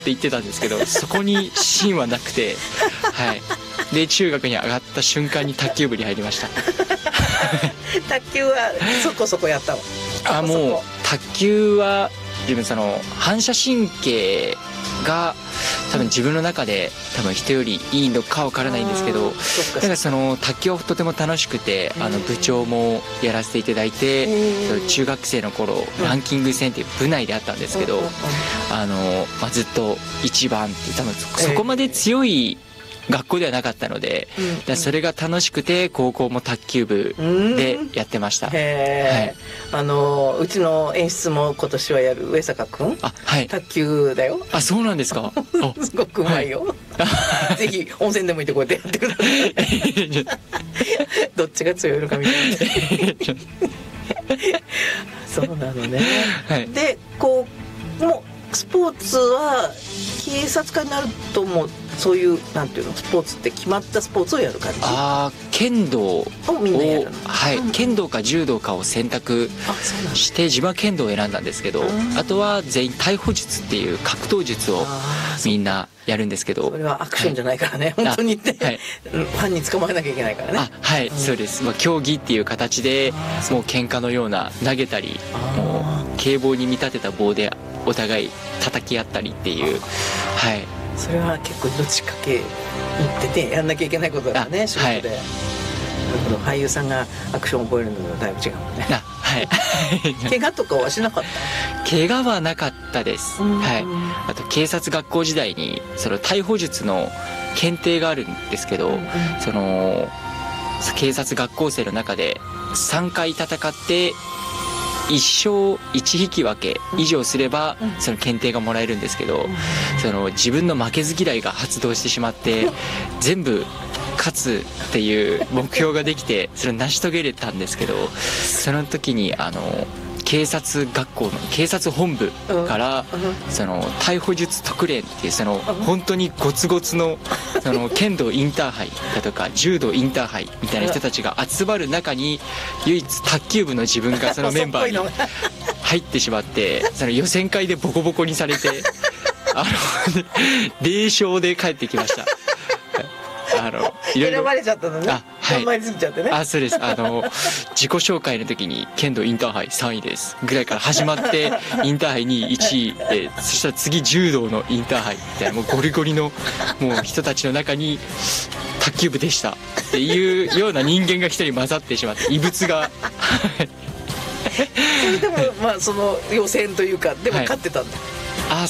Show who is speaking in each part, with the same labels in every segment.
Speaker 1: って言ってたんですけど、そこに芯はなくて、はい。で中学に上がった瞬間に卓球部に入りました。
Speaker 2: 卓球はそこそこやったの？
Speaker 1: もう卓球は自分その反射神経が多分自分の中で多分人よりいいのかわからないんですけど、だからその卓球はとても楽しくて、部長もやらせていただいて、中学生の頃ランキング戦っていう部内であったんですけど、ずっと一番って多分そこまで強い学校ではなかったので、それが楽しくて高校も卓球部でやってました。
Speaker 2: へー、はい、うちの演出も今年はやる上坂くん、はい、卓球だよ。
Speaker 1: あ、そうなんですか。
Speaker 2: すごくうまいよ、はい、ぜひ温泉でも行ってこうやってやってください。どっちが強いのかみたいな。そうなのね、はい、でこうもうスポーツは警察官になるともうそういうなんていうの、スポーツって決まったスポーツをやる感じ？
Speaker 1: 剣道を
Speaker 2: みんなやるの？
Speaker 1: はい、剣道か柔道かを選択して自分は剣道を選んだんですけど、あとは全員逮捕術っていう格闘術をみんなやるんですけど、
Speaker 2: それはアクションじゃないからね、はい、本当にって、はい、ファンに捕まえなきゃいけないからね。はい、
Speaker 1: そうです。競技っていう形でもう喧嘩のような投げたり、もう警棒に見立てた棒でお互い叩き合ったりっていう、はい、
Speaker 2: それは結構命かけっててやんなきゃいけないことだね、仕事で。はい、俳優さんがアクションを覚えるのとだいぶ違うもんね。はい。怪我とかはしなかった？
Speaker 1: 怪我はなかったです。はい。あと警察学校時代にその逮捕術の検定があるんですけど、その警察学校生の中で3回戦って1勝1引き分け以上すればその検定がもらえるんですけど、その自分の負けず嫌いが発動してしまって全部勝つっていう目標ができてそれを成し遂げれたんですけど、その時に警察学校の警察本部からその逮捕術特練っていうその本当にゴツゴツのその剣道インターハイだとか柔道インターハイみたいな人たちが集まる中に唯一卓球部の自分がそのメンバーに入ってしまって、その予選会でボコボコにされて0勝で帰ってきました。
Speaker 2: 選ばれちゃったのね。はい、頑張りすぎちゃってね。
Speaker 1: そうです。自己紹介の時に剣道インターハイ3位ですぐらいから始まってインターハイ2位1位で、そしたら次柔道のインターハイみたいなもうゴリゴリのもう人たちの中に卓球部でしたっていうような人間が一人混ざってしまって異物が。
Speaker 2: それでもまあその予選というかでも勝ってたんだ。
Speaker 1: はい、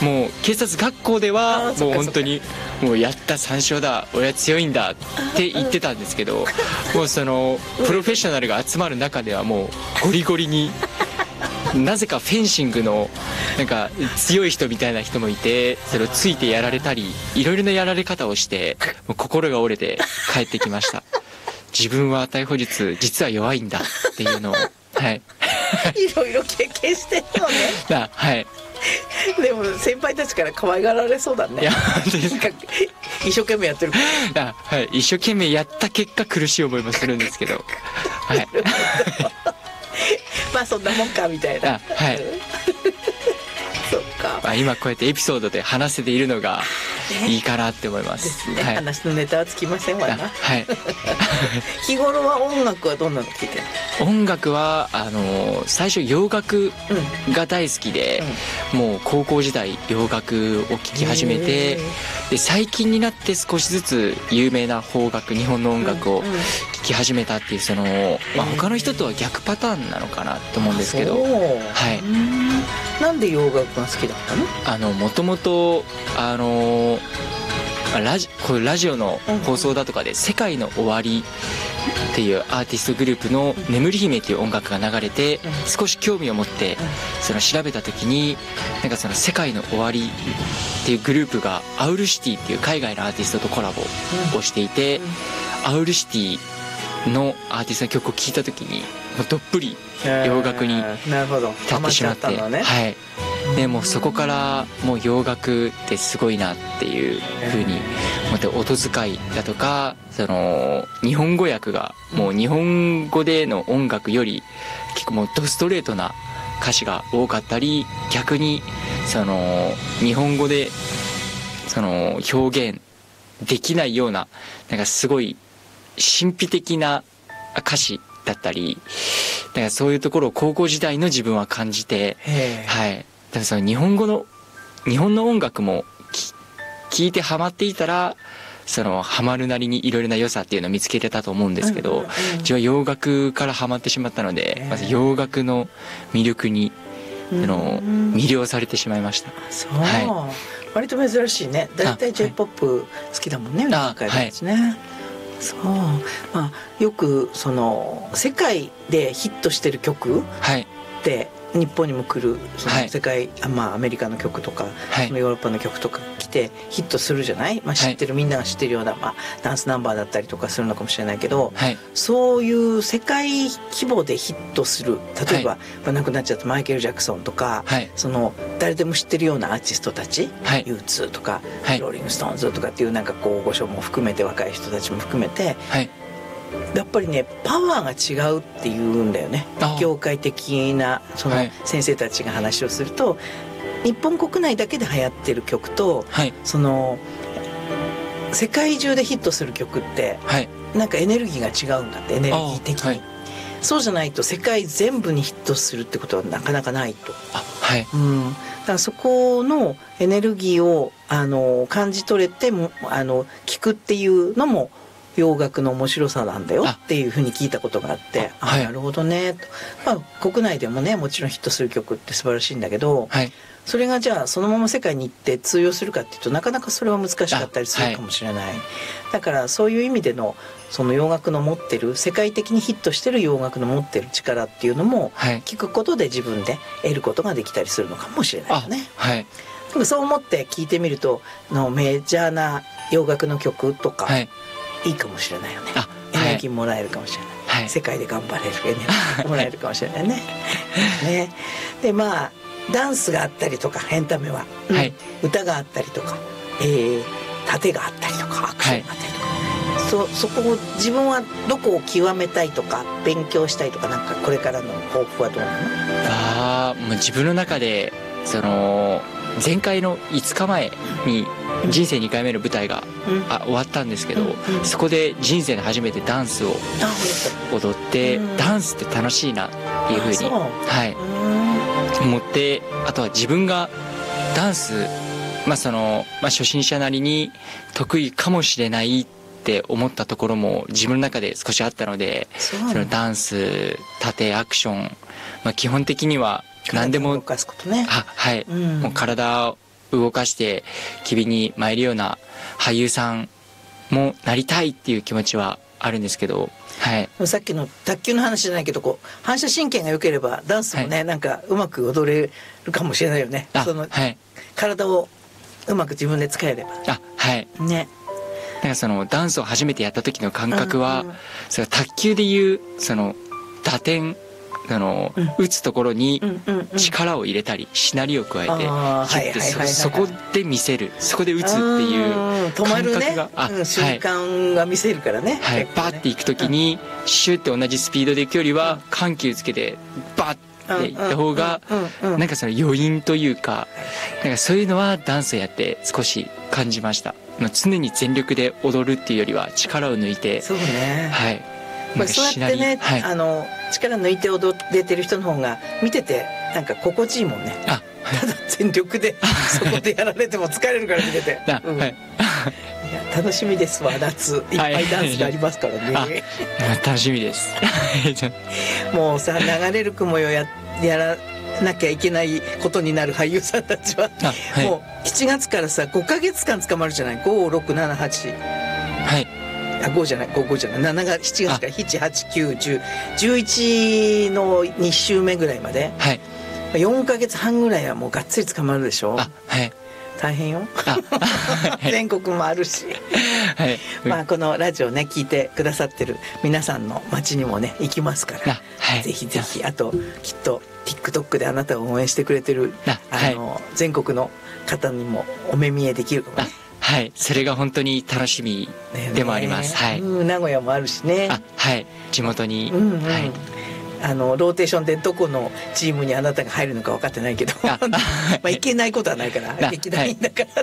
Speaker 1: もう警察学校ではもう本当にもうやった3勝だ俺は強いんだって言ってたんですけど、もうそのプロフェッショナルが集まる中ではもうゴリゴリになぜかフェンシングのなんか強い人みたいな人もいて、それをついてやられたりいろいろなやられ方をしてもう心が折れて帰ってきました。自分は逮捕術実は弱いんだっていうのを、はい、
Speaker 2: いろいろ経験してるのね。
Speaker 1: はい。
Speaker 2: でも先輩たちから可愛がられそうだね。いや本当ですか。一生懸命やってる。
Speaker 1: はい、一生懸命やった結果苦しい思いもするんですけど、はい。
Speaker 2: まあそんなもんかみたいな。はい。そっか。
Speaker 1: 今こうやってエピソードで話せているのがいいかなって思います。
Speaker 2: ですね。はい、話のネタはつきませんわな。
Speaker 1: はい。
Speaker 2: 日頃は音楽はどんなの聴いてるの？
Speaker 1: 音楽は最初洋楽が大好きで、もう高校時代洋楽を聴き始めて、で最近になって少しずつ有名な邦楽日本の音楽を聴き始めたっていうその、他の人とは逆パターンなのかなと思うんですけど、はい。
Speaker 2: なんで洋楽が好きだったの？
Speaker 1: もともとこういうラジオの放送だとかで「世界の終わり」っていうアーティストグループの「眠り姫」っていう音楽が流れて少し興味を持ってその調べた時になんかその「世界の終わり」っていうグループがアウルシティっていう海外のアーティストとコラボをしていて、アウルシティのアーティストの曲を聴いた時にどっぷり洋楽に立ってしまって、はい。でもうそこからもう洋楽ってすごいなっていう風に思って、音遣いだとかその日本語訳がもう日本語での音楽より結構もうドストレートな歌詞が多かったり、逆にその日本語でその表現できないような、なんかすごい神秘的な歌詞だったり、だからそういうところを高校時代の自分は感じて、はい。だからその日本の音楽も聴いてハマっていたら、そのハマるなりにいろいろな良さっていうのを見つけてたと思うんですけど、自分は洋楽からハマってしまったので、まず洋楽の魅力に魅了されてしまいました。
Speaker 2: そう、はい、割と珍しいね。だいたい J-POP 好きだもんね、皆さんですね。そう、まあよくその世界でヒットしてる曲って日本にも来るその世界、まあアメリカの曲とか、そのヨーロッパの曲とか来てヒットするじゃない。まあ知ってる、みんなが知ってるような、まあダンスナンバーだったりとかするのかもしれないけど、そういう世界規模でヒットする、例えば、まあ亡くなっちゃったマイケル・ジャクソンとか、その誰でも知ってるようなアーティストたち、U2 とか、ローリング・ストーンズとかっていうなんかこう大御所も含めて若い人たちも含めて、やっぱりねパワーが違うっていうんだよね。業界的なその先生たちが話をすると、日本国内だけで流行ってる曲と、その世界中でヒットする曲って、なんかエネルギーが違うんだって、エネルギー的に。そうじゃないと世界全部にヒットするってことはなかなかないと。だからそこのエネルギーを感じ取れて聞くっていうのも洋楽の面白さなんだよっていうふうに聞いたことがあって、なるほどねと。まあ国内でもねもちろんヒットする曲って素晴らしいんだけど、それがじゃあそのまま世界に行って通用するかっていうとなかなかそれは難しかったりするかもしれない。だからそういう意味でのその洋楽の持ってる、世界的にヒットしてる洋楽の持ってる力っていうのも聞くことで自分で得ることができたりするのかもしれないよね。そう思って聞いてみるとメジャーな洋楽の曲とか、いいかもしれないよね。エネルギーもらえるかもしれない。世界で頑張れるエネルギーもらえるかもしれないね。でまあダンスがあったりとかエンタメは、歌があったりとか、盾があったりとかアクションがあったりとか、そこを自分はどこを極めたいとか勉強したいとか、なんかこれからの抱負はどうなの？
Speaker 1: もう自分の中でその前回の5日前に人生2回目の舞台が終わったんですけど、そこで人生で初めてダンスを踊って、ダンスって楽しいなっていうふうに思って、あとは自分がダンス、初心者なりに得意かもしれないって思ったところも自分の中で少しあったので、そのダンス、盾、アクション、基本的には何でも
Speaker 2: 動かすことね。
Speaker 1: もう体を動かして機微に舞えるような俳優さんもなりたいっていう気持ちはあるんですけど、
Speaker 2: さっきの卓球の話じゃないけど、こう反射神経が良ければダンスもね、なんかうまく踊れるかもしれないよね。その体をうまく自分で使えれば。ね。
Speaker 1: だからそのダンスを初めてやった時の感覚は、それ卓球でいうその打点、打つところに力を入れたりしなりを加えてヒットする、そこで見せる、そこで打つっていう感覚が、
Speaker 2: 瞬間が見せるからね。
Speaker 1: バーっていく時にシューって同じスピードでいくよりは緩急つけてバーっていった方がなんかその余韻というか、なんかそういうのはダンスやって少し感じました。常に全力で踊るっていうよりは力を抜いて、
Speaker 2: そうね、そうやってね、力抜いて踊れてる人の方が見ててなんか心地いいもんね。ただ全力でそこでやられても疲れるから見てて、楽しみですわ。夏いっぱいダンスがありますからね。
Speaker 1: 楽しみです。
Speaker 2: もうさ、流れる雲よやらなきゃいけないことになる俳優さんたちはもう7月からさ5ヶ月間捕まるじゃない。5、6、7、8。5じゃない、7が7月から7、8、9、10、11の2週目ぐらいまで、4ヶ月半ぐらいはもうがっつり捕まるでしょ。大変よ。全国もあるし、このラジオね聞いてくださってる皆さんの街にもね行きますから、ぜひぜひ。あときっと TikTok であなたを応援してくれてる全国の方にもお目見えできるかもね。
Speaker 1: それが本当に楽しみでもあります。
Speaker 2: 名古屋もあるしね。
Speaker 1: 地元に。
Speaker 2: ローテーションでどこのチームにあなたが入るのか分かってないけどまあいけないことはないから劇団員だから